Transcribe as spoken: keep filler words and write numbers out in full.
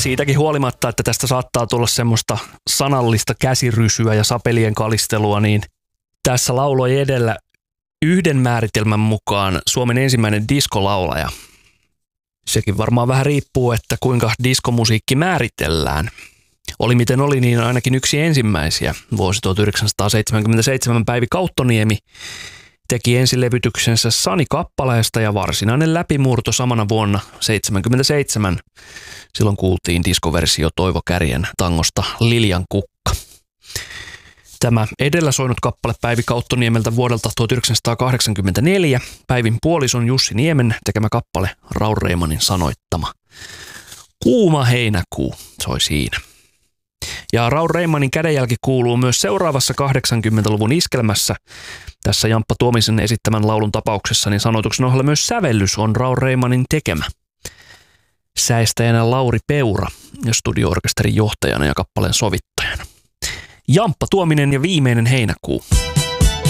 siitäkin huolimatta, että tästä saattaa tulla semmoista sanallista käsirysyä ja sapelien kalistelua, niin tässä lauloi edellä yhden määritelmän mukaan Suomen ensimmäinen diskolaulaja. Sekin varmaan vähän riippuu, että kuinka diskomusiikki määritellään. Oli miten oli, niin ainakin yksi ensimmäisiä. Vuosi tuhatyhdeksänsataaseitsemänkymmentäseitsemän Päivi Kauttoniemi teki ensilevytyksensä Sani-kappaleesta ja varsinainen läpimurto samana vuonna seitsemänkymmentäseitsemän. Silloin kuultiin diskoversio Toivo Kärjen tangosta Liljan kukka. Tämä edellä soinut kappale Päivi Kauttoniemeltä vuodelta tuhatyhdeksänsataakahdeksankymmentäneljä. Päivin puolison Jussi Niemen tekemä kappale, Raul Reimanin sanoittama. Kuuma heinäkuu soi siinä. Ja Raul Reimanin kädenjälki kuuluu myös seuraavassa kahdeksankymmentäluvun iskelmässä. Tässä Jamppa Tuomisen esittämän laulun tapauksessa niin sanoituksen ohella myös sävellys on Raul Reimanin tekemä. Säestäjänä Lauri Peura ja studio-orkesterin johtajana ja kappaleen sovittajana. Jamppa Tuominen ja viimeinen heinäkuu.